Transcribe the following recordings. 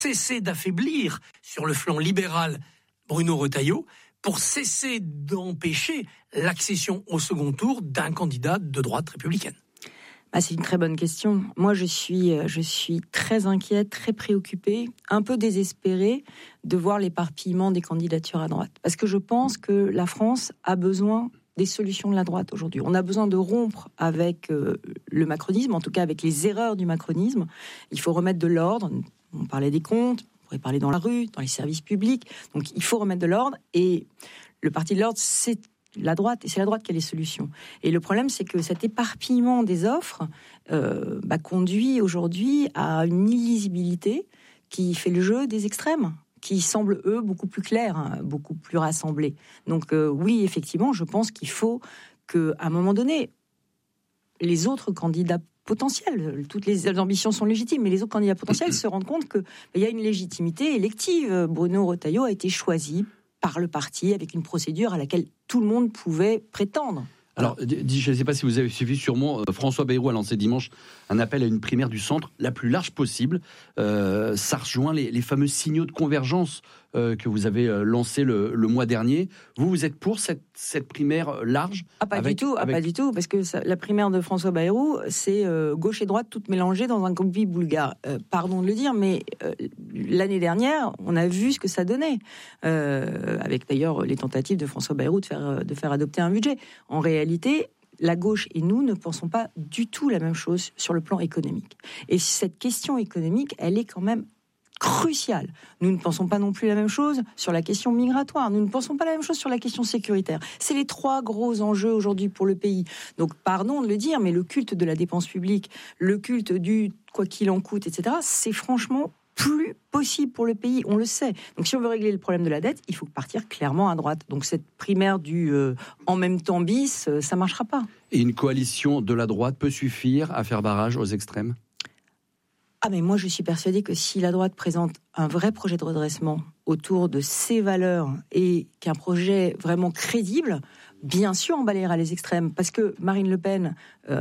cesser d'affaiblir sur le flanc libéral Bruno Retailleau, pour cesser d'empêcher l'accession au second tour d'un candidat de droite républicaine? C'est une très bonne question. Moi, je suis très inquiète, très préoccupée, un peu désespérée de voir l'éparpillement des candidatures à droite. Parce que je pense que la France a besoin des solutions de la droite aujourd'hui. On a besoin de rompre avec le macronisme, en tout cas avec les erreurs du macronisme. Il faut remettre de l'ordre. On parlait des comptes, on pourrait parler dans la rue, dans les services publics. Donc il faut remettre de l'ordre. Et le parti de l'ordre, c'est la droite, et c'est la droite qui a les solutions. Et le problème, c'est que cet éparpillement des offres conduit aujourd'hui à une illisibilité qui fait le jeu des extrêmes, qui semblent, eux, beaucoup plus clairs, beaucoup plus rassemblés. Donc oui, effectivement, je pense qu'il faut qu'à un moment donné, les autres candidats potentiels, toutes les ambitions sont légitimes, mais les autres candidats potentiels se rendent compte qu'il y a une légitimité élective. Bruno Retailleau a été choisi par le parti avec une procédure à laquelle tout le monde pouvait prétendre. Alors, je ne sais pas si vous avez suivi, sûrement, François Bayrou a lancé dimanche un appel à une primaire du centre la plus large possible. Ça rejoint les fameux signaux de convergence que vous avez lancés le mois dernier. Vous êtes pour cette primaire large? Pas du tout, parce que la primaire de François Bayrou, c'est gauche et droite toutes mélangées dans un combi bulgare. Pardon de le dire, mais l'année dernière, on a vu ce que ça donnait, avec d'ailleurs les tentatives de François Bayrou de faire adopter un budget. En réalité, la gauche et nous ne pensons pas du tout la même chose sur le plan économique. Et cette question économique, elle est quand même cruciale. Nous ne pensons pas non plus la même chose sur la question migratoire. Nous ne pensons pas la même chose sur la question sécuritaire. C'est les trois gros enjeux aujourd'hui pour le pays. Donc, pardon de le dire, mais le culte de la dépense publique, le culte du quoi qu'il en coûte, etc., c'est franchement plus possible pour le pays, on le sait. Donc si on veut régler le problème de la dette, il faut partir clairement à droite. Donc cette primaire du en même temps bis, ça marchera pas. Et une coalition de la droite peut suffire à faire barrage aux extrêmes? Mais moi je suis persuadée que si la droite présente un vrai projet de redressement autour de ses valeurs et qu'un projet vraiment crédible, bien sûr on balayera les extrêmes. Parce que Marine Le Pen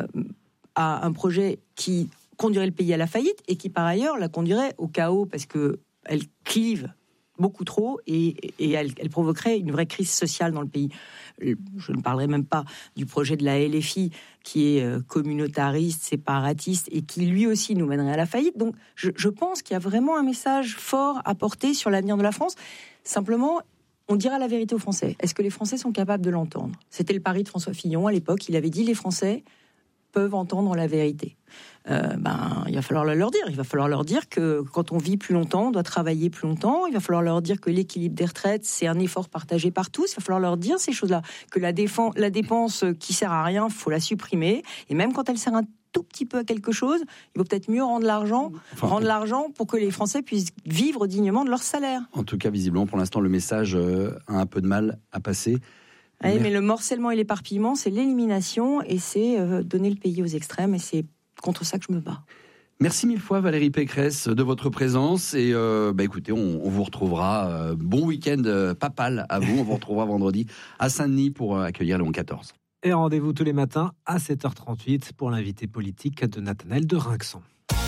a un projet qui conduirait le pays à la faillite et qui par ailleurs la conduirait au chaos parce qu'elle clive beaucoup trop et elle provoquerait une vraie crise sociale dans le pays. Je ne parlerai même pas du projet de la LFI qui est communautariste, séparatiste et qui lui aussi nous mènerait à la faillite. Donc je pense qu'il y a vraiment un message fort à porter sur l'avenir de la France. Simplement, on dira la vérité aux Français. Est-ce que les Français sont capables de l'entendre? C'était le pari de François Fillon à l'époque. Il avait dit les Français peuvent entendre la vérité. Il va falloir leur dire. Il va falloir leur dire que quand on vit plus longtemps, on doit travailler plus longtemps. Il va falloir leur dire que l'équilibre des retraites, c'est un effort partagé par tous. Il va falloir leur dire ces choses-là. Que la dépense qui sert à rien, faut la supprimer. Et même quand elle sert un tout petit peu à quelque chose, il vaut peut-être mieux rendre l'argent pour que les Français puissent vivre dignement de leur salaire. En tout cas, visiblement, pour l'instant, le message a un peu de mal à passer. Oui, mais le morcellement et l'éparpillement, c'est l'élimination et c'est donner le pays aux extrêmes et c'est contre ça que je me bats. Merci mille fois Valérie Pécresse de votre présence et écoutez, on vous retrouvera. Bon week-end papal à vous. On vous retrouvera vendredi à Saint-Denis pour accueillir Léon XIV. Et rendez-vous tous les matins à 7h38 pour l'invité politique de Nathanaël de Rinxon.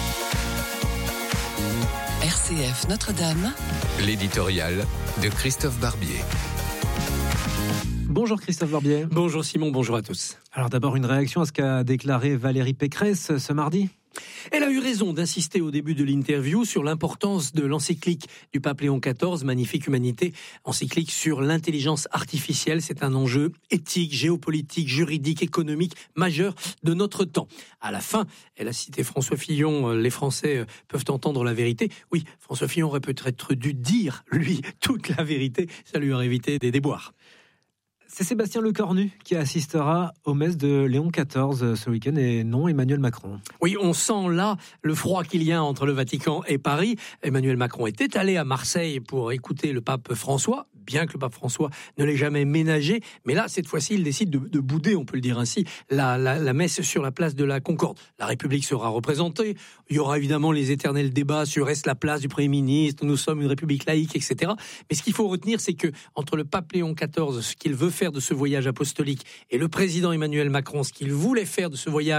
RCF Notre-Dame, l'éditorial de Christophe Barbier. Bonjour Christophe Barbier. Bonjour Simon, bonjour à tous. Alors d'abord une réaction à ce qu'a déclaré Valérie Pécresse ce mardi. Elle a eu raison d'insister au début de l'interview sur l'importance de l'encyclique du pape Léon XIV, Magnifique Humanité, encyclique sur l'intelligence artificielle. C'est un enjeu éthique, géopolitique, juridique, économique majeur de notre temps. À la fin, elle a cité François Fillon, les Français peuvent entendre la vérité. Oui, François Fillon aurait peut-être dû dire, lui, toute la vérité. Ça lui aurait évité des déboires. C'est Sébastien Lecornu qui assistera aux messes de Léon XIV ce week-end et non Emmanuel Macron. Oui, on sent là le froid qu'il y a entre le Vatican et Paris. Emmanuel Macron était allé à Marseille pour écouter le pape François, bien que le pape François ne l'ait jamais ménagé. Mais là, cette fois-ci, il décide de bouder, on peut le dire ainsi, la messe sur la place de la Concorde. La République sera représentée. Il y aura évidemment les éternels débats sur est-ce la place du Premier ministre, nous sommes une République laïque, etc. Mais ce qu'il faut retenir, c'est que entre le pape Léon XIV, ce qu'il veut faire de ce voyage apostolique, et le président Emmanuel Macron, ce qu'il voulait faire de ce voyage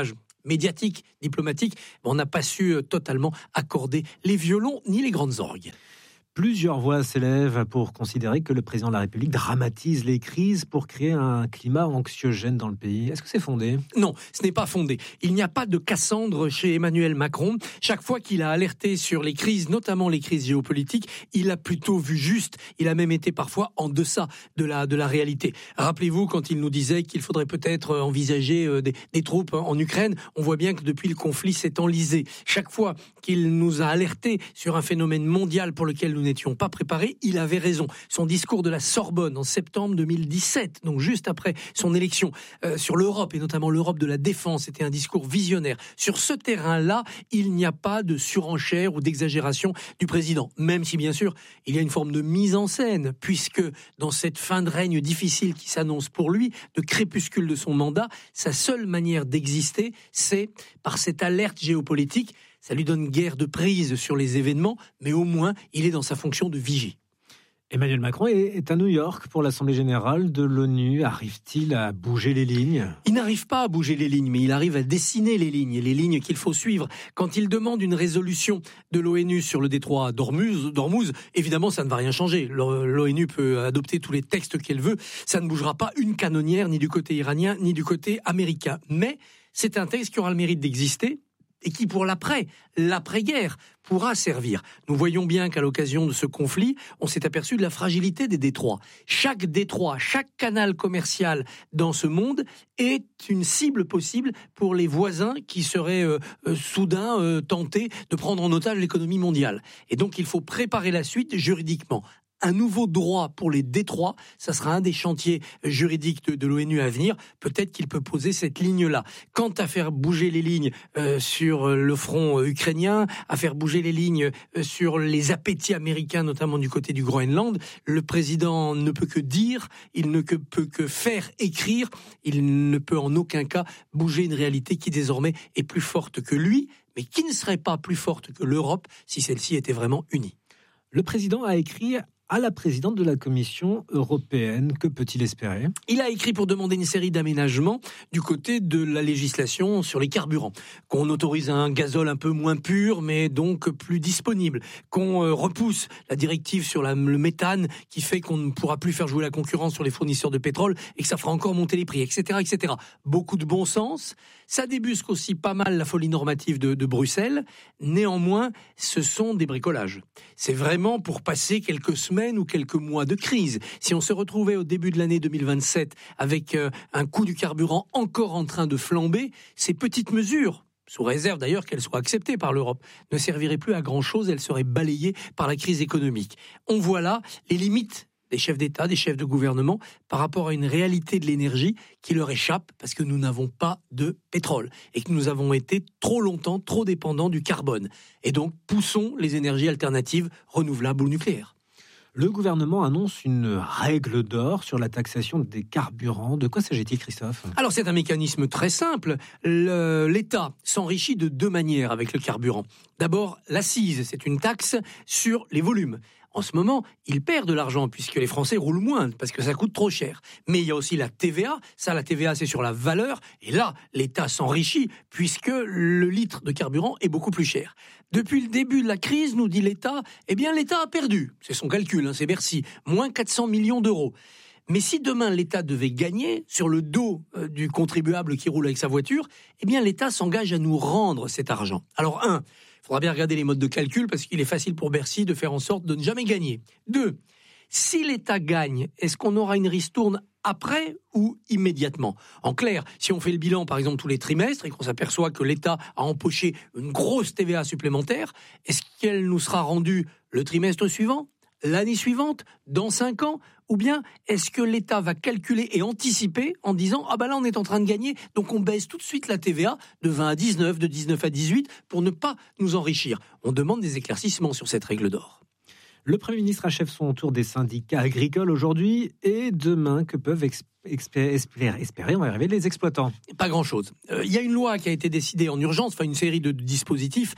médiatique, diplomatique, on n'a pas su totalement accorder les violons ni les grandes orgues. Plusieurs voix s'élèvent pour considérer que le président de la République dramatise les crises pour créer un climat anxiogène dans le pays. Est-ce que c'est fondé ? Non, ce n'est pas fondé. Il n'y a pas de Cassandre chez Emmanuel Macron. Chaque fois qu'il a alerté sur les crises, notamment les crises géopolitiques, il a plutôt vu juste. Il a même été parfois en deçà de la réalité. Rappelez-vous quand il nous disait qu'il faudrait peut-être envisager des troupes en Ukraine. On voit bien que depuis le conflit s'est enlisé. Chaque fois qu'il nous a alerté sur un phénomène mondial pour lequel nous n'étions pas préparés, il avait raison. Son discours de la Sorbonne en septembre 2017, donc juste après son élection, sur l'Europe et notamment l'Europe de la défense, était un discours visionnaire. Sur ce terrain-là, il n'y a pas de surenchère ou d'exagération du président, même si bien sûr il y a une forme de mise en scène, puisque dans cette fin de règne difficile qui s'annonce pour lui, de crépuscule de son mandat, sa seule manière d'exister, c'est par cette alerte géopolitique. Ça lui donne guère de prise sur les événements, mais au moins, il est dans sa fonction de vigie. Emmanuel Macron est à New York pour l'Assemblée générale de l'ONU. Arrive-t-il à bouger les lignes ? Il n'arrive pas à bouger les lignes, mais il arrive à dessiner les lignes qu'il faut suivre. Quand il demande une résolution de l'ONU sur le détroit d'Ormuz, évidemment, ça ne va rien changer. L'ONU peut adopter tous les textes qu'elle veut. Ça ne bougera pas une canonnière, ni du côté iranien, ni du côté américain. Mais c'est un texte qui aura le mérite d'exister, et qui, pour l'après-guerre, pourra servir. Nous voyons bien qu'à l'occasion de ce conflit, on s'est aperçu de la fragilité des détroits. Chaque détroit, chaque canal commercial dans ce monde est une cible possible pour les voisins qui seraient soudain tentés de prendre en otage l'économie mondiale. Et donc, il faut préparer la suite juridiquement. Un nouveau droit pour les détroits, ça sera un des chantiers juridiques de l'ONU à venir. Peut-être qu'il peut poser cette ligne-là. Quant à faire bouger les lignes sur le front ukrainien, à faire bouger les lignes sur les appétits américains, notamment du côté du Groenland, le président ne peut que dire, il ne peut que faire écrire, il ne peut en aucun cas bouger une réalité qui désormais est plus forte que lui, mais qui ne serait pas plus forte que l'Europe si celle-ci était vraiment unie. Le président a écrit à la présidente de la Commission européenne. Que peut-il espérer ? Il a écrit pour demander une série d'aménagements du côté de la législation sur les carburants. Qu'on autorise un gazole un peu moins pur, mais donc plus disponible. Qu'on repousse la directive sur le méthane, qui fait qu'on ne pourra plus faire jouer la concurrence sur les fournisseurs de pétrole et que ça fera encore monter les prix, etc., etc. Beaucoup de bon sens. Ça débusque aussi pas mal la folie normative de Bruxelles. Néanmoins, ce sont des bricolages. C'est vraiment pour passer quelques semaines ou quelques mois de crise. Si on se retrouvait au début de l'année 2027 avec un coût du carburant encore en train de flamber, ces petites mesures, sous réserve d'ailleurs qu'elles soient acceptées par l'Europe, ne serviraient plus à grand-chose, elles seraient balayées par la crise économique. On voit là les limites des chefs d'État, des chefs de gouvernement, par rapport à une réalité de l'énergie qui leur échappe parce que nous n'avons pas de pétrole et que nous avons été trop longtemps trop dépendants du carbone. Et donc, poussons les énergies alternatives renouvelables ou nucléaires. Le gouvernement annonce une règle d'or sur la taxation des carburants. De quoi s'agit-il, Christophe ? Alors, c'est un mécanisme très simple. L'État s'enrichit de deux manières avec le carburant. D'abord, l'accise, c'est une taxe sur les volumes. En ce moment, il perd de l'argent puisque les Français roulent moins parce que ça coûte trop cher. Mais il y a aussi la TVA. Ça, la TVA, c'est sur la valeur. Et là, l'État s'enrichit puisque le litre de carburant est beaucoup plus cher. Depuis le début de la crise, nous dit l'État, eh bien, l'État a perdu. C'est son calcul, c'est Bercy. Moins 400 millions d'euros. Mais si demain l'État devait gagner sur le dos du contribuable qui roule avec sa voiture, eh bien, l'État s'engage à nous rendre cet argent. Alors, il faudra bien regarder les modes de calcul parce qu'il est facile pour Bercy de faire en sorte de ne jamais gagner. 2, si l'État gagne, est-ce qu'on aura une ristourne après ou immédiatement ? En clair, si on fait le bilan par exemple tous les trimestres et qu'on s'aperçoit que l'État a empoché une grosse TVA supplémentaire, est-ce qu'elle nous sera rendue le trimestre suivant ? L'année suivante, dans 5 ans, ou bien est-ce que l'État va calculer et anticiper en disant « Ah ben là, on est en train de gagner, donc on baisse tout de suite la TVA de 20 à 19, de 19 à 18 pour ne pas nous enrichir ». On demande des éclaircissements sur cette règle d'or. Le Premier ministre achève son tour des syndicats agricoles aujourd'hui et demain, que peuvent espérer, on va y arriver, les exploitants? Pas grand-chose. Il y a une loi qui a été décidée en urgence, une série de dispositifs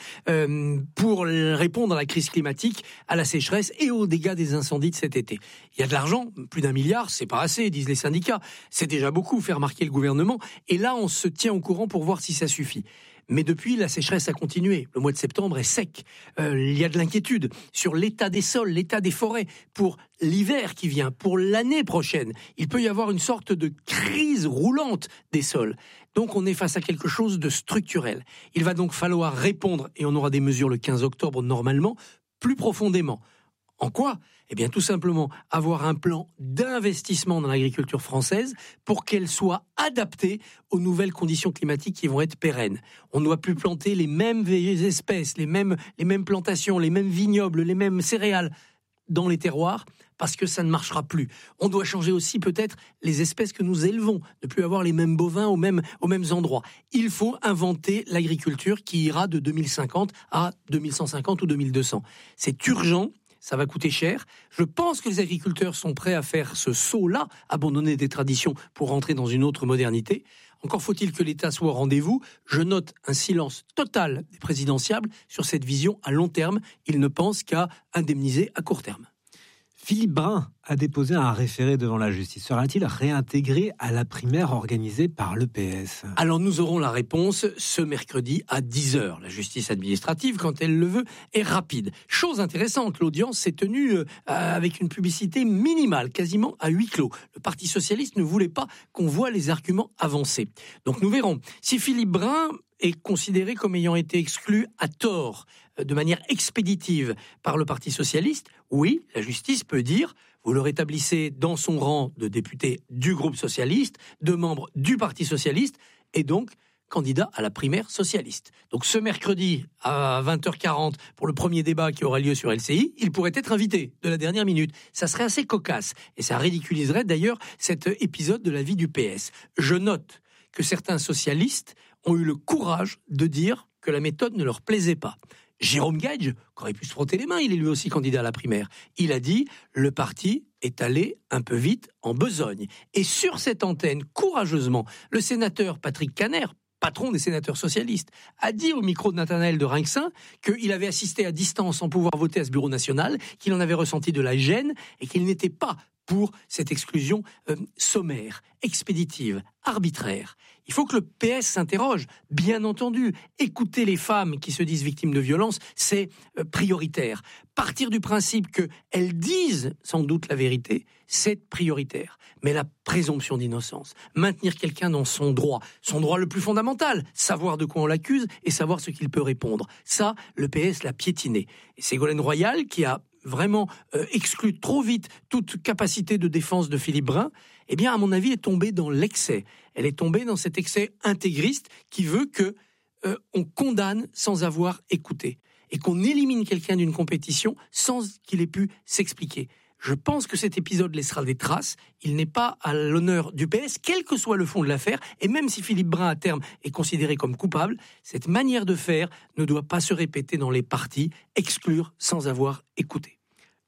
pour répondre à la crise climatique, à la sécheresse et aux dégâts des incendies de cet été. Il y a de l'argent, plus d'1 milliard, c'est pas assez, disent les syndicats. C'est déjà beaucoup, fait remarquer le gouvernement. Et là, on se tient au courant pour voir si ça suffit. Mais depuis, la sécheresse a continué. Le mois de septembre est sec. Il y a de l'inquiétude sur l'état des sols, l'état des forêts pour l'hiver qui vient, pour l'année prochaine. Il peut y avoir une sorte de crise roulante des sols. Donc on est face à quelque chose de structurel. Il va donc falloir répondre, et on aura des mesures le 15 octobre normalement, plus profondément. En quoi ? Eh bien, tout simplement, avoir un plan d'investissement dans l'agriculture française pour qu'elle soit adaptée aux nouvelles conditions climatiques qui vont être pérennes. On ne doit plus planter les mêmes espèces, les mêmes plantations, les mêmes vignobles, les mêmes céréales dans les terroirs, parce que ça ne marchera plus. On doit changer aussi peut-être les espèces que nous élevons, ne plus avoir les mêmes bovins aux mêmes endroits. Il faut inventer l'agriculture qui ira de 2050 à 2150 ou 2200. C'est urgent. Ça va coûter cher. Je pense que les agriculteurs sont prêts à faire ce saut-là, abandonner des traditions pour rentrer dans une autre modernité. Encore faut-il que l'État soit au rendez-vous. Je note un silence total des présidentiables sur cette vision à long terme. Ils ne pensent qu'à indemniser à court terme. Philippe Brun a déposé un référé devant la justice. Sera-t-il réintégré à la primaire organisée par le PS ? Alors nous aurons la réponse ce mercredi à 10h. La justice administrative, quand elle le veut, est rapide. Chose intéressante, l'audience s'est tenue avec une publicité minimale, quasiment à huis clos. Le Parti socialiste ne voulait pas qu'on voit les arguments avancés. Donc nous verrons. Si Philippe Brun est considéré comme ayant été exclu à tort, de manière expéditive par le Parti socialiste, oui, la justice peut dire, vous le rétablissez dans son rang de député du groupe socialiste, de membre du Parti socialiste, et donc candidat à la primaire socialiste. Donc ce mercredi à 20h40, pour le premier débat qui aura lieu sur LCI, il pourrait être invité de la dernière minute. Ça serait assez cocasse, et ça ridiculiserait d'ailleurs cet épisode de la vie du PS. Je note que certains socialistes ont eu le courage de dire que la méthode ne leur plaisait pas. Jérôme Gage, qui aurait pu se frotter les mains, il est lui aussi candidat à la primaire. Il a dit « Le parti est allé un peu vite en besogne ». Et sur cette antenne, courageusement, le sénateur Patrick Kanner, patron des sénateurs socialistes, a dit au micro de Nathanaël de Rinxin qu'il avait assisté à distance sans pouvoir voter à ce bureau national, qu'il en avait ressenti de la gêne et qu'il n'était pas pour cette exclusion sommaire, expéditive, arbitraire. Il faut que le PS s'interroge, bien entendu. Écouter les femmes qui se disent victimes de violences, c'est prioritaire. Partir du principe qu'elles disent sans doute la vérité, c'est prioritaire. Mais la présomption d'innocence, maintenir quelqu'un dans son droit le plus fondamental, savoir de quoi on l'accuse et savoir ce qu'il peut répondre. Ça, le PS l'a piétiné. Et Ségolène Royal, qui a vraiment exclu trop vite toute capacité de défense de Philippe Brun, eh bien, à mon avis, est tombée dans l'excès. Elle est tombée dans cet excès intégriste qui veut que on condamne sans avoir écouté et qu'on élimine quelqu'un d'une compétition sans qu'il ait pu s'expliquer. Je pense que cet épisode laissera des traces. Il n'est pas à l'honneur du PS, quel que soit le fond de l'affaire. Et même si Philippe Brun, à terme, est considéré comme coupable, cette manière de faire ne doit pas se répéter dans les partis, exclure sans avoir écouté.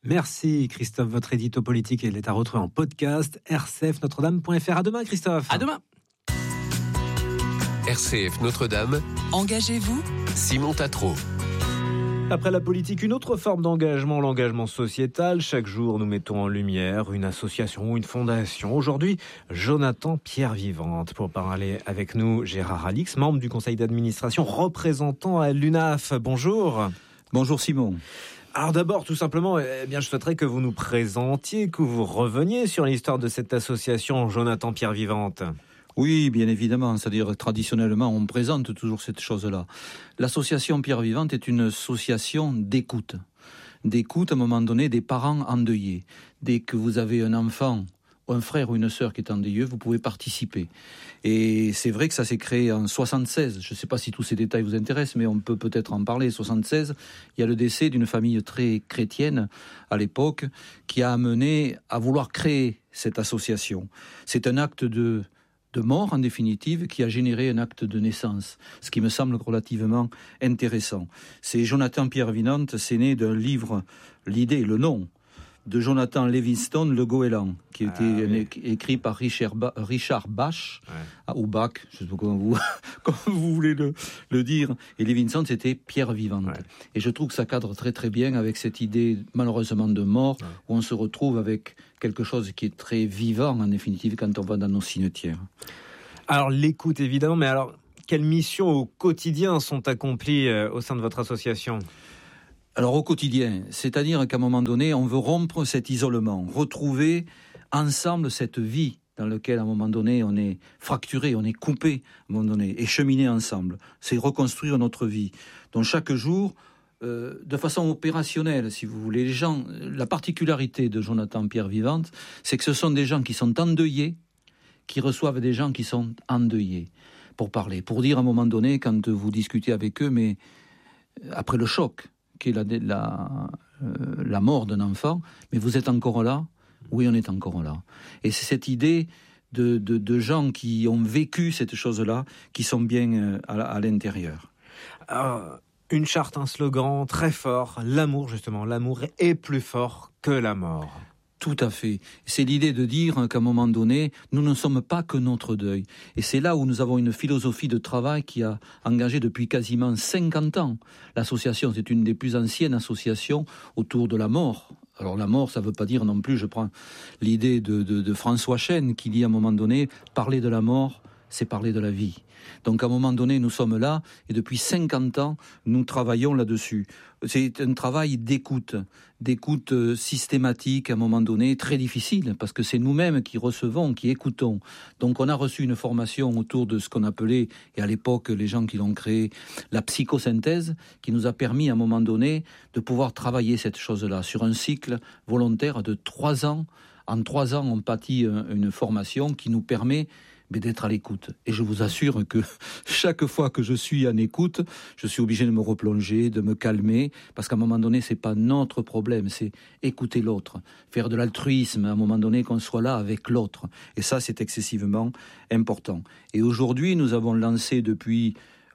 Merci Christophe, votre édito politique est à retrouver en podcast, rcfnotredame.fr. À demain Christophe. À demain. RCF Notre-Dame. Engagez-vous, Simon Tatro. Après la politique, une autre forme d'engagement, l'engagement sociétal. Chaque jour, nous mettons en lumière une association ou une fondation. Aujourd'hui, Jonathan Pierre Vivante. Pour parler avec nous, Gérard Alix, membre du conseil d'administration, représentant à l'UNAF. Bonjour. Bonjour Simon. Alors d'abord, tout simplement, je souhaiterais que vous nous présentiez, que vous reveniez sur l'histoire de cette association Jonathan Pierre Vivante. Oui, bien évidemment, c'est-à-dire traditionnellement, on présente toujours cette chose-là. L'association Pierre Vivante est une association d'écoute. D'écoute, à un moment donné, des parents endeuillés. Dès que vous avez un enfant, un frère ou une sœur qui est endeuilleux, vous pouvez participer. Et c'est vrai que ça s'est créé en 76. Je ne sais pas si tous ces détails vous intéressent, mais on peut peut-être en parler. 76, il y a le décès d'une famille très chrétienne à l'époque qui a amené à vouloir créer cette association. C'est un acte de mort, en définitive, qui a généré un acte de naissance, ce qui me semble relativement intéressant. C'est Jonathan Pierre Vivant, c'est né d'un livre, l'idée, le nom, de Jonathan Livingston, Le Goéland, qui a été écrit par Richard Bach, ou Bach, je ne sais pas comment vous voulez le dire. Et Livingston, c'était Pierre Vivant. Ouais. Et je trouve que ça cadre très très bien avec cette idée, malheureusement, de mort, où on se retrouve avec quelque chose qui est très vivant, en définitive, quand on va dans nos cimetières. Alors, l'écoute, évidemment, mais alors, quelles missions au quotidien sont accomplies au sein de votre association ? Alors au quotidien, c'est-à-dire qu'à un moment donné, on veut rompre cet isolement, retrouver ensemble cette vie dans laquelle à un moment donné on est fracturé, on est coupé à un moment donné, et cheminer ensemble. C'est reconstruire notre vie. Donc chaque jour, de façon opérationnelle, si vous voulez, les gens, la particularité de Jonathan Pierre Vivant, c'est que ce sont des gens qui sont endeuillés, qui reçoivent des gens qui sont endeuillés, pour parler, pour dire à un moment donné, quand vous discutez avec eux, mais après le choc, qui est la mort d'un enfant, mais vous êtes encore là ? Oui, on est encore là. Et c'est cette idée de gens qui ont vécu cette chose-là, qui sont bien à l'intérieur. Une charte, un slogan très fort, l'amour justement, l'amour est plus fort que la mort. Tout à fait. C'est l'idée de dire qu'à un moment donné, nous ne sommes pas que notre deuil. Et c'est là où nous avons une philosophie de travail qui a engagé depuis quasiment 50 ans. L'association, c'est une des plus anciennes associations autour de la mort. Alors la mort, ça ne veut pas dire non plus, je prends l'idée de François Chêne qui dit à un moment donné, parler de la mort, c'est parler de la vie. Donc à un moment donné, nous sommes là et depuis 50 ans, nous travaillons là-dessus. C'est un travail d'écoute systématique à un moment donné, très difficile, parce que c'est nous-mêmes qui recevons, qui écoutons. Donc on a reçu une formation autour de ce qu'on appelait, et à l'époque les gens qui l'ont créé, la psychosynthèse, qui nous a permis à un moment donné de pouvoir travailler cette chose-là sur un cycle volontaire de 3 ans. En 3 ans, on bâtit une formation qui nous permet d'être à l'écoute. Et je vous assure que chaque fois que je suis en écoute, je suis obligé de me replonger, de me calmer, parce qu'à un moment donné, c'est pas notre problème, c'est écouter l'autre, faire de l'altruisme, à un moment donné, qu'on soit là avec l'autre. Et ça, c'est excessivement important. Et aujourd'hui, nous avons relancé depuis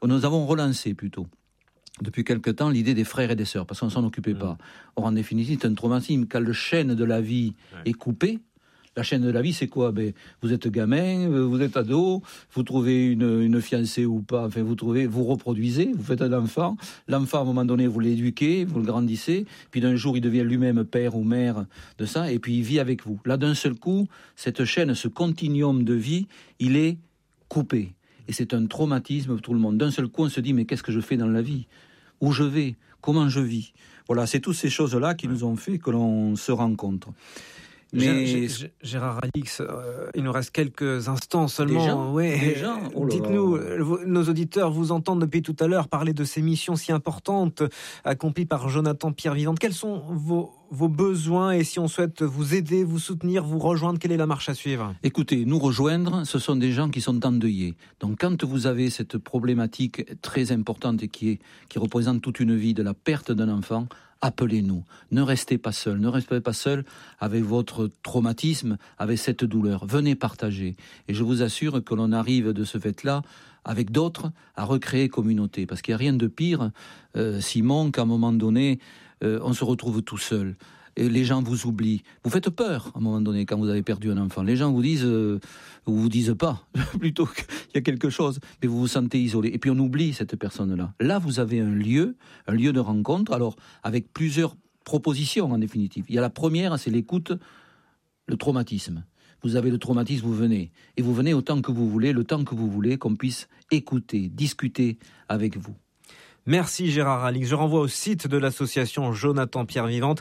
quelque temps l'idée des frères et des sœurs, parce qu'on ne s'en occupait pas. Or, en définitive, c'est un traumatisme. Quand le chêne de la vie est coupé, la chaîne de la vie, c'est quoi ? Vous êtes gamin, vous êtes ado, vous trouvez une fiancée ou pas, enfin vous reproduisez, vous faites un enfant. L'enfant, à un moment donné, vous l'éduquez, vous le grandissez, puis d'un jour, il devient lui-même père ou mère de ça, et puis il vit avec vous. Là, d'un seul coup, cette chaîne, ce continuum de vie, il est coupé. Et c'est un traumatisme pour tout le monde. D'un seul coup, on se dit, mais qu'est-ce que je fais dans la vie ? Où je vais ? Comment je vis ? Voilà, c'est toutes ces choses-là qui nous ont fait que l'on se rencontre. Mais Gérard Alix, il nous reste quelques instants seulement. Déjà Dites-nous, nos auditeurs vous entendent depuis tout à l'heure parler de ces missions si importantes accomplies par Jonathan Pierre Vivant. Quels sont vos besoins et si on souhaite vous aider, vous soutenir, vous rejoindre, quelle est la marche à suivre ? Écoutez, nous rejoindre, ce sont des gens qui sont endeuillés. Donc quand vous avez cette problématique très importante et qui représente toute une vie de la perte d'un enfant, appelez-nous. Ne restez pas seul avec votre traumatisme, avec cette douleur. Venez partager. Et je vous assure que l'on arrive de ce fait-là, avec d'autres, à recréer communauté. Parce qu'il n'y a rien de pire, Simon, qu'à un moment donné, on se retrouve tout seul. Et les gens vous oublient. Vous faites peur, à un moment donné, quand vous avez perdu un enfant. Les gens vous disent, ou vous disent pas, plutôt qu'il y a quelque chose, mais vous vous sentez isolé. Et puis on oublie cette personne-là. Là, vous avez un lieu de rencontre, alors avec plusieurs propositions, en définitive. Il y a la première, c'est l'écoute, le traumatisme. Vous avez le traumatisme, vous venez. Et vous venez autant que vous voulez, le temps que vous voulez, qu'on puisse écouter, discuter avec vous. Merci Gérard Alix. Je renvoie au site de l'association Jonathan Pierre Vivant,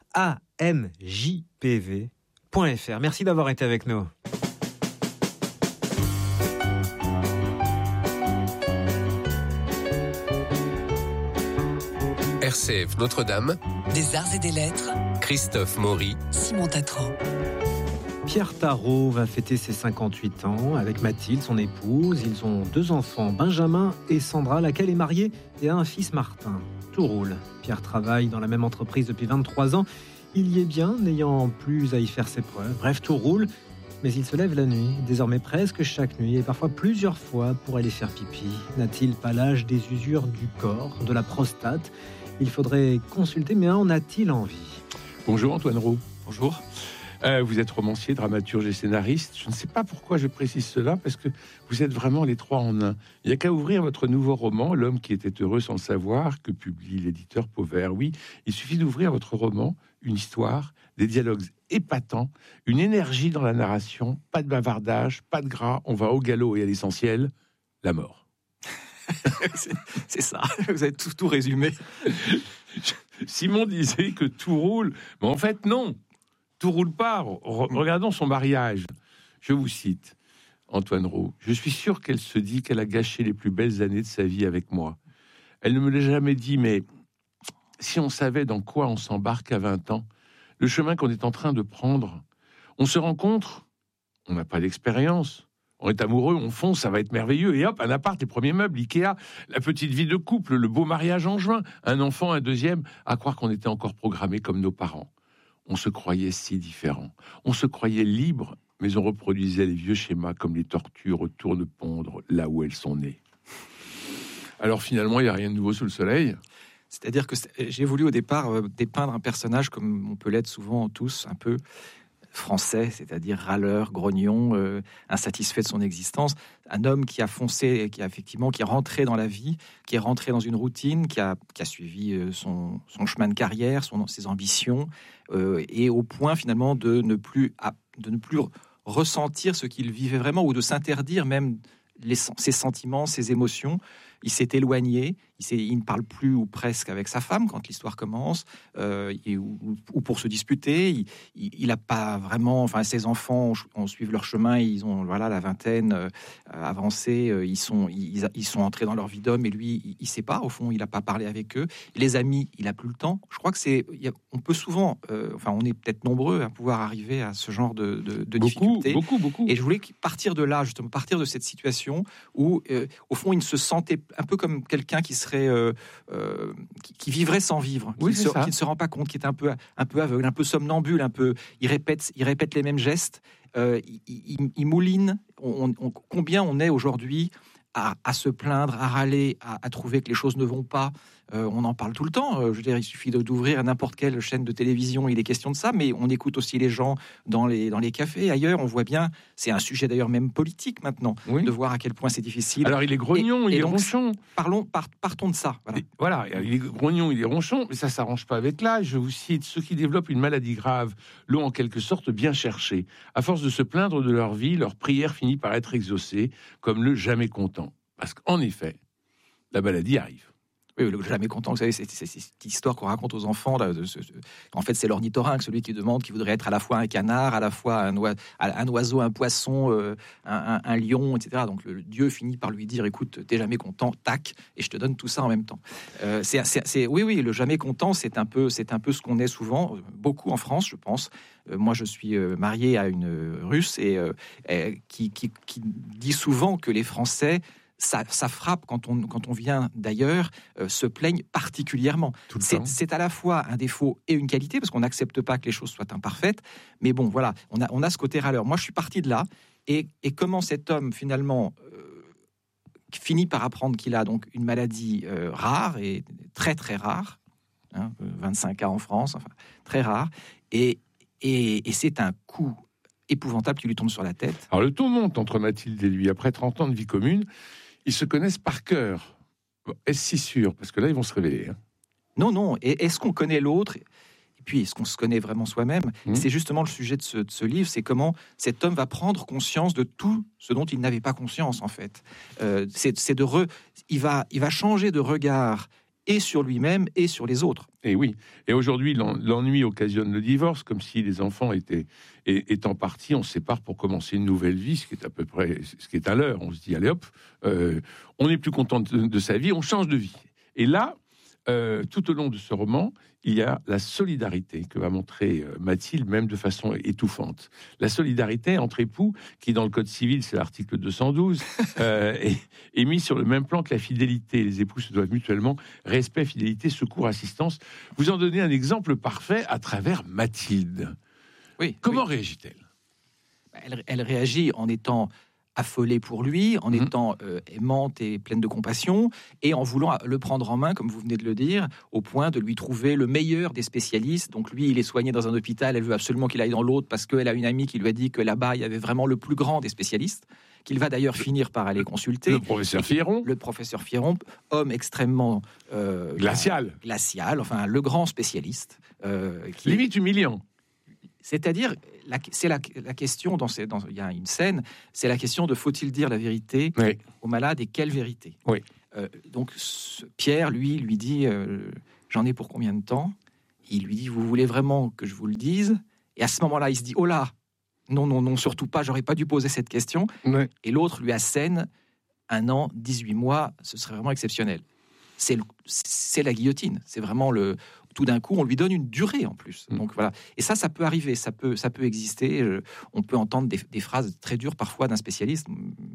anjpv.fr. Merci d'avoir été avec nous. RCF Notre-Dame, des arts et des lettres, Christophe Maury, Simon Tatro. Pierre Tarot va fêter ses 58 ans avec Mathilde, son épouse. Ils ont 2 enfants, Benjamin et Sandra, laquelle est mariée et a un fils Martin. Tout roule. Pierre travaille dans la même entreprise depuis 23 ans. Il y est bien, n'ayant plus à y faire ses preuves. Bref, tout roule. Mais il se lève la nuit, désormais presque chaque nuit, et parfois plusieurs fois pour aller faire pipi. N'a-t-il pas l'âge des usures du corps, de la prostate ? Il faudrait consulter, mais en a-t-il envie ? Bonjour Antoine Roux. Bonjour. Vous êtes romancier, dramaturge et scénariste. Je ne sais pas pourquoi je précise cela, parce que vous êtes vraiment les trois en un. Il n'y a qu'à ouvrir votre nouveau roman, L'homme qui était heureux sans le savoir, que publie l'éditeur Pauvert. Oui, il suffit d'ouvrir votre roman, une histoire, des dialogues épatants, une énergie dans la narration, pas de bavardage, pas de gras, on va au galop et à l'essentiel, la mort. C'est ça, vous avez tout résumé. Simon disait que tout roule, mais en fait non. Tout roule pas. Regardons son mariage. Je vous cite, Antoine Roux. Je suis sûr qu'elle se dit qu'elle a gâché les plus belles années de sa vie avec moi. Elle ne me l'a jamais dit, mais si on savait dans quoi on s'embarque à 20 ans, le chemin qu'on est en train de prendre, on se rencontre, on n'a pas d'expérience, on est amoureux, on fonce, ça va être merveilleux, et hop, un appart, les premiers meubles, Ikea, la petite vie de couple, le beau mariage en juin, un enfant, un deuxième, à croire qu'on était encore programmés comme nos parents. On se croyait si différents. On se croyait libres, mais on reproduisait les vieux schémas comme les tortues retournent pondre là où elles sont nées. Alors finalement, il n'y a rien de nouveau sous le soleil. C'est-à-dire que j'ai voulu au départ dépeindre un personnage comme on peut l'être souvent tous, un peu français, c'est-à-dire râleur, grognon, insatisfait de son existence, un homme qui a foncé, qui est rentré dans la vie, qui est rentré dans une routine, qui a suivi son chemin de carrière, ses ambitions, et au point finalement de ne plus ressentir ce qu'il vivait vraiment, ou de s'interdire même ses sentiments, ses émotions. Il s'est éloigné, il ne parle plus ou presque avec sa femme quand l'histoire commence, ou pour se disputer. Il n'a pas vraiment, enfin ses enfants ont suivi leur chemin, ils ont la vingtaine avancée, ils sont entrés dans leur vie d'homme, et lui il sait pas, au fond il n'a pas parlé avec eux. Les amis, il a plus le temps. Je crois que on peut souvent, on est peut-être nombreux à pouvoir arriver à ce genre de difficultés. Beaucoup. Et je voulais partir de là, justement, partir de cette situation où au fond il se sentait un peu comme quelqu'un qui serait qui vivrait sans vivre, qui ne se rend pas compte, qui est un peu aveugle, un peu somnambule, il répète les mêmes gestes, il mouline. Combien on est aujourd'hui à se plaindre, à râler, à trouver que les choses ne vont pas. On en parle tout le temps. Je veux dire, il suffit d'ouvrir n'importe quelle chaîne de télévision, il est question de ça, mais on écoute aussi les gens dans les cafés, ailleurs. On voit bien, c'est un sujet d'ailleurs même politique maintenant, de voir à quel point c'est difficile. Alors il est grognon, il est ronchon. Partons de ça. Voilà, il est grognon, il est ronchon, mais ça s'arrange pas avec l'âge. Je vous cite, ceux qui développent une maladie grave l'ont en quelque sorte bien cherché. À force de se plaindre de leur vie, leur prière finit par être exaucée, comme le jamais content. Parce qu'en effet, la maladie arrive. Oui, le jamais content, vous savez, c'est cette histoire qu'on raconte aux enfants. Là, en fait, c'est l'ornithorynque, celui qui voudrait être à la fois un canard, à la fois un oiseau, un poisson, un lion, etc. Donc le Dieu finit par lui dire, écoute, t'es jamais content, tac, et je te donne tout ça en même temps. Oui, le jamais content, c'est un peu ce qu'on est souvent, beaucoup en France, je pense. Moi, je suis marié à une Russe et qui dit souvent que les Français, ça frappe quand on vient d'ailleurs, se plaignent particulièrement. C'est à la fois un défaut et une qualité, parce qu'on n'accepte pas que les choses soient imparfaites, mais bon, voilà, on a ce côté râleur. Moi, je suis parti de là, et comment cet homme, finalement, finit par apprendre qu'il a donc une maladie rare, et très très rare, 25 cas en France, enfin, très rare, et c'est un coup épouvantable qui lui tombe sur la tête. Alors le ton monte entre Mathilde et lui. Après 30 ans de vie commune, ils se connaissent par cœur. Bon, est-ce si sûr? Parce que là, ils vont se révéler. Non. Et est-ce qu'on connaît l'autre? Et puis, est-ce qu'on se connaît vraiment soi-même? C'est justement le sujet de ce livre, c'est comment cet homme va prendre conscience de tout ce dont il n'avait pas conscience, en fait. Il va changer de regard et sur lui-même et sur les autres. Et oui. Et aujourd'hui, l'ennui occasionne le divorce, comme si les enfants étant partis, on se sépare pour commencer une nouvelle vie, ce qui est à peu près, ce qui est à l'heure. On se dit, allez hop, on n'est plus content de sa vie, on change de vie. Et là, tout au long de ce roman, il y a la solidarité que va montrer Mathilde, même de façon étouffante. La solidarité entre époux, qui dans le Code civil, c'est l'article 212, est mis sur le même plan que la fidélité. Les époux se doivent mutuellement respect, fidélité, secours, assistance. Vous en donnez un exemple parfait à travers Mathilde. Oui. Comment réagit-elle ? elle réagit en étant affolée pour lui, en étant aimante et pleine de compassion, et en voulant le prendre en main, comme vous venez de le dire, au point de lui trouver le meilleur des spécialistes. Donc lui, il est soigné dans un hôpital, elle veut absolument qu'il aille dans l'autre, parce qu'elle a une amie qui lui a dit que là-bas, il y avait vraiment le plus grand des spécialistes, qu'il va d'ailleurs finir par aller consulter. Le professeur Fieron. Le professeur Fieron, homme extrêmement... glacial, enfin, le grand spécialiste. Limite humiliant. C'est-à-dire, c'est la question, il y a une scène, c'est la question de faut-il dire la vérité au malade et quelle vérité. Donc Pierre, lui dit j'en ai pour combien de temps? Il lui dit vous voulez vraiment que je vous le dise? Et à ce moment-là, il se dit oh là, non, surtout pas, j'aurais pas dû poser cette question. Et l'autre lui assène 1 an, 18 mois, ce serait vraiment exceptionnel. C'est la guillotine, c'est vraiment tout d'un coup, on lui donne une durée en plus. Donc voilà. Et ça peut arriver, ça peut exister. On peut entendre des phrases très dures parfois d'un spécialiste.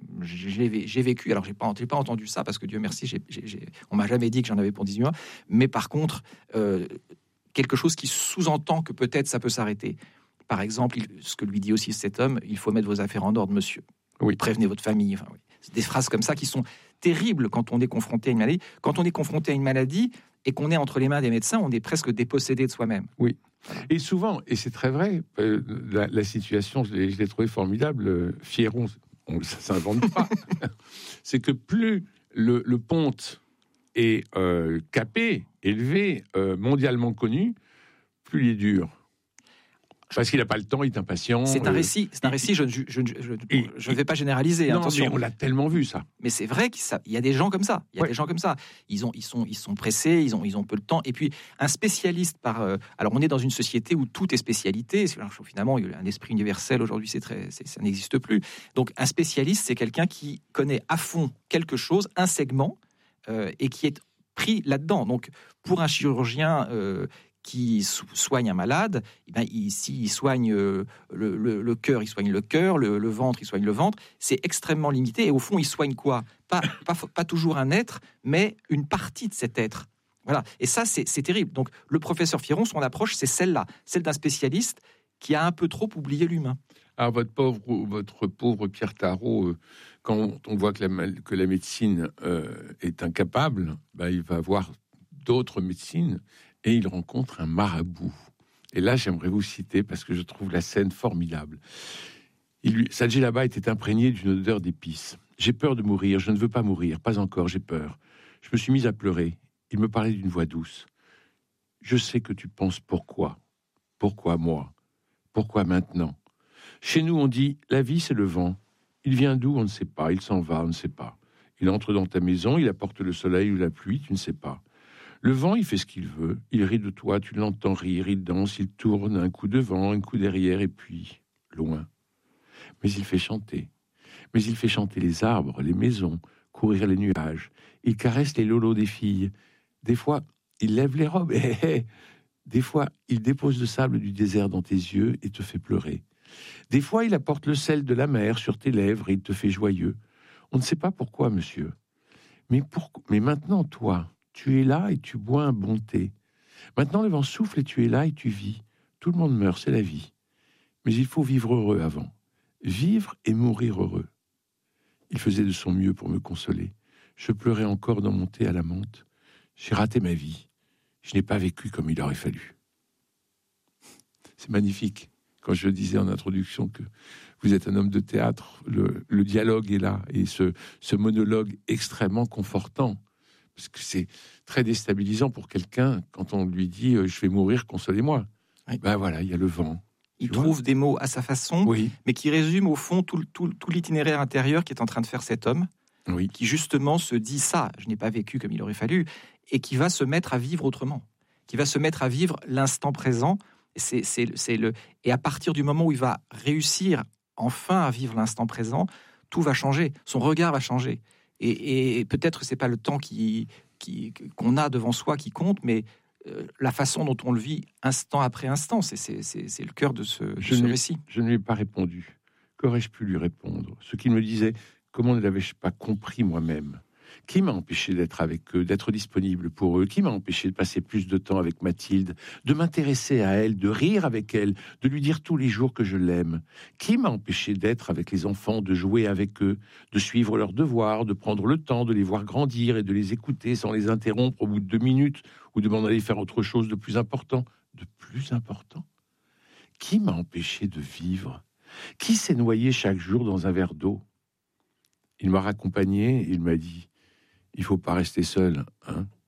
J'ai vécu, alors j'ai pas entendu ça parce que Dieu merci, on m'a jamais dit que j'en avais pour 18 mois. Mais par contre, quelque chose qui sous-entend que peut-être ça peut s'arrêter. Par exemple, ce que lui dit aussi cet homme, il faut mettre vos affaires en ordre, monsieur. Prévenez votre famille. Enfin, c'est des phrases comme ça qui sont terribles quand on est confronté à une maladie. Quand on est confronté à une maladie et qu'on est entre les mains des médecins, on est presque dépossédé de soi-même. Oui. Voilà. Et souvent, et c'est très vrai, la situation, je l'ai trouvé formidable. Fieron, ça ne s'invente pas. C'est que plus le ponte est capé, élevé, mondialement connu, plus il est dur. Parce qu'il n'a pas le temps, il est impatient. C'est un récit. Je ne vais pas généraliser. Non, attention. mais on l'a tellement vu ça. Mais c'est vrai qu'il y a des gens comme ça. Des gens comme ça. Ils sont pressés. Ils ont peu de temps. Et puis un spécialiste alors on est dans une société où tout est spécialité. Finalement, il y a un esprit universel aujourd'hui. Ça n'existe plus. Donc un spécialiste, c'est quelqu'un qui connaît à fond quelque chose, un segment, et qui est pris là-dedans. Donc pour un chirurgien qui soigne un malade, s'il soigne le cœur, il soigne le cœur, le ventre, il soigne le ventre. C'est extrêmement limité. Et au fond, il soigne quoi ? Pas toujours un être, mais une partie de cet être. Voilà. Et ça, c'est terrible. Donc, le professeur Fieron, son approche, c'est celle-là, celle d'un spécialiste qui a un peu trop oublié l'humain. Alors, votre pauvre Pierre Tarot, quand on voit que la médecine est incapable, il va voir d'autres médecines. Et il rencontre un marabout. Et là, j'aimerais vous citer, parce que je trouve la scène formidable. Sadji là-bas était imprégné d'une odeur d'épices. « J'ai peur de mourir, je ne veux pas mourir, pas encore, j'ai peur. » Je me suis mise à pleurer. Il me parlait d'une voix douce. « Je sais que tu penses pourquoi. Pourquoi moi? Pourquoi maintenant? Chez nous, on dit, la vie, c'est le vent. Il vient d'où, on ne sait pas. Il s'en va, on ne sait pas. Il entre dans ta maison, il apporte le soleil ou la pluie, tu ne sais pas. Le vent, il fait ce qu'il veut. Il rit de toi, tu l'entends rire, il danse, il tourne, un coup devant, un coup derrière, et puis loin. Mais il fait chanter. Mais il fait chanter les arbres, les maisons, courir les nuages. Il caresse les lolos des filles. Des fois, il lève les robes. Des fois, il dépose le sable du désert dans tes yeux et te fait pleurer. Des fois, il apporte le sel de la mer sur tes lèvres et il te fait joyeux. On ne sait pas pourquoi, monsieur. Mais maintenant, toi... Tu es là et tu bois un bon thé. Maintenant, le vent souffle et tu es là et tu vis. Tout le monde meurt, c'est la vie. Mais il faut vivre heureux avant. Vivre et mourir heureux. Il faisait de son mieux pour me consoler. Je pleurais encore dans mon thé à la menthe. J'ai raté ma vie. Je n'ai pas vécu comme il aurait fallu. C'est magnifique. Quand je disais en introduction que vous êtes un homme de théâtre, le dialogue est là. Et ce monologue extrêmement confortant. Parce que c'est très déstabilisant pour quelqu'un quand on lui dit « je vais mourir, consolez-moi ». Voilà, il y a le vent. Il trouve des mots à sa façon, mais qui résument au fond tout l'itinéraire intérieur qui est en train de faire cet homme, qui justement se dit ça, je n'ai pas vécu comme il aurait fallu, et qui va se mettre à vivre autrement, qui va se mettre à vivre l'instant présent. Et à partir du moment où il va réussir enfin à vivre l'instant présent, tout va changer, son regard va changer. Et peut-être c'est pas le temps qu'on a devant soi qui compte, mais la façon dont on le vit instant après instant, c'est le cœur de ce récit. Je ne lui ai pas répondu. Qu'aurais-je pu lui répondre? Ce qu'il me disait, comment ne l'avais-je pas compris moi-même? Qui m'a empêché d'être avec eux, d'être disponible pour eux? Qui m'a empêché de passer plus de temps avec Mathilde, de m'intéresser à elle, de rire avec elle, de lui dire tous les jours que je l'aime? Qui m'a empêché d'être avec les enfants, de jouer avec eux, de suivre leurs devoirs, de prendre le temps de les voir grandir et de les écouter sans les interrompre au bout de 2 minutes ou de m'en aller faire autre chose de plus important? De plus important? Qui m'a empêché de vivre? Qui s'est noyé chaque jour dans un verre d'eau? Il m'a raccompagné, il m'a dit: il faut pas rester seul, hein.